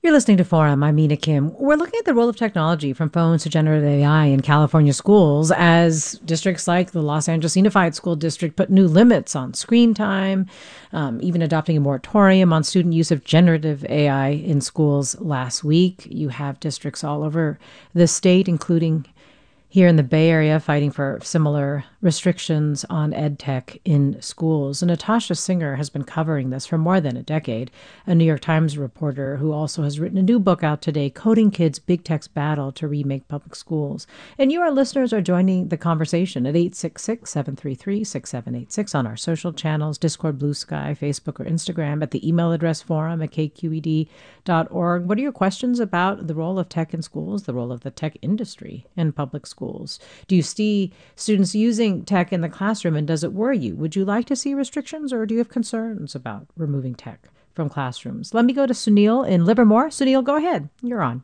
You're listening to Forum. I'm Mina Kim. We're looking at the role of technology from phones to generative AI in California schools as districts like the Los Angeles Unified School District put new limits on screen time, even adopting a moratorium on student use of generative AI in schools last week. You have districts all over the state, including here in the Bay Area, fighting for similar restrictions on ed tech in schools. And Natasha Singer has been covering this for more than a decade, a New York Times reporter who also has written a new book out today, Coding Kids' Big Tech's Battle to Remake Public Schools. And you, our listeners, are joining the conversation at 866-733-6786 on our social channels, Discord, Blue Sky, Facebook, or Instagram, at the email address forum@kqed.org. What are your questions about the role of tech in schools, the role of the tech industry in public schools? Do you see students using tech in the classroom, and does it worry you? Would you like to see restrictions, or do you have concerns about removing tech from classrooms? Let me go to Sunil in Livermore. Sunil, go ahead. You're on.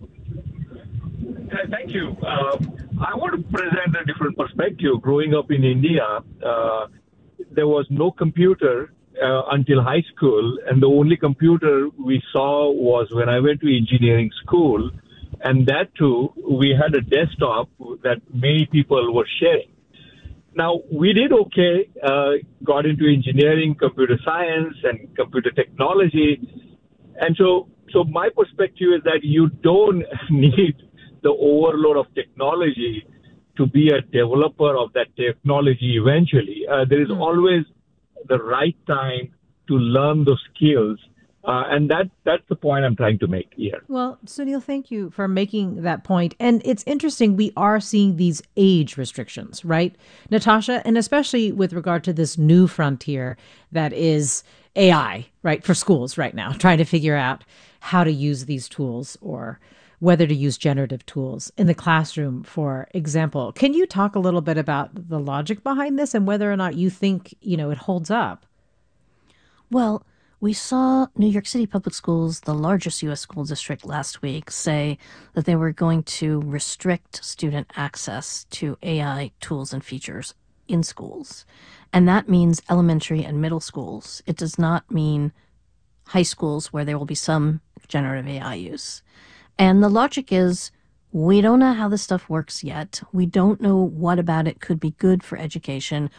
Thank you. I want to present a different perspective. Growing up in India, there was no computer until high school, and the only computer we saw was when I went to engineering school. And that too, we had a desktop that many people were sharing. Now, we did okay, got into engineering, computer science, and computer technology. And so my perspective is that you don't need the overload of technology to be a developer of that technology eventually. There is always the right time to learn those skills. And that's the point I'm trying to make here. Well, Sunil, thank you for making that point. And it's interesting, we are seeing these age restrictions, right, Natasha? And especially with regard to this new frontier that is AI, right, for schools right now, trying to figure out how to use these tools or whether to use generative tools in the classroom, for example. Can you talk a little bit about the logic behind this and whether or not you think, it holds up? Well, we saw New York City Public Schools, the largest U.S. school district, last week say that they were going to restrict student access to AI tools and features in schools. And that means elementary and middle schools. It does not mean high schools where there will be some generative AI use. And the logic is, we don't know how this stuff works yet. We don't know what about it could be good for education.